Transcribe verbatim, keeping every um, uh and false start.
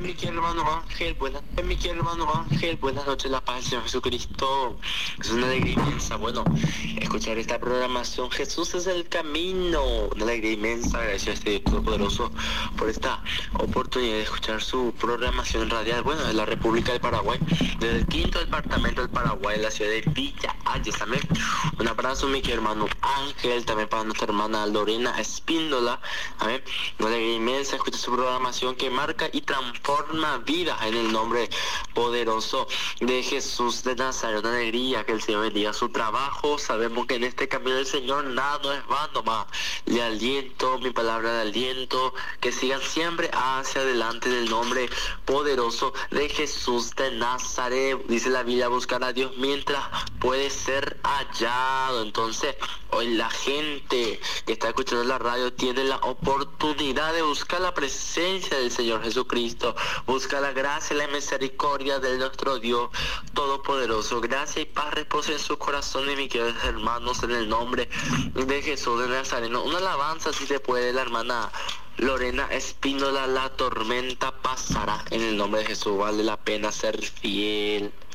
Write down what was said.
mi querido hermano Ángel, buenas noches, mi querido hermano Ángel, buenas noches, la paz del Señor Jesucristo. Es una alegría inmensa, bueno, escuchar esta programación. Jesús es el camino, una alegría inmensa. Gracias a este Todopoderoso por esta oportunidad de escuchar su programación radial, bueno, de la República del Paraguay, desde el quinto departamento del Paraguay, en la ciudad de Villa Ayes, también. Un abrazo, mi querido hermano Ángel, también para nuestra hermana Lorena Espíndola, amén. Una alegría inmensa escuchar su programación que marca y transforma vidas en el nombre poderoso de Jesús de Nazaret. Una alegría que el Señor bendiga su trabajo. Sabemos que en este camino del Señor nada no es vano, más le aliento, mi palabra de aliento, que sigan siempre hacia adelante en el nombre poderoso de Jesús de Nazaret. Dice la Biblia, buscar a Dios mientras puede ser hallado. Entonces, hoy la gente que está escuchando la radio tiene la oportunidad de buscar la presencia del Señor Jesucristo, buscar la gracia y la misericordia de nuestro Dios Todopoderoso. Gracia y paz reposen en sus corazones, mis queridos hermanos, en el nombre de Jesús de Nazaret. Una alabanza, si se puede, la hermana Lorena Espíndola, la tormenta pasará, en el nombre de Jesús. Vale la pena ser fiel.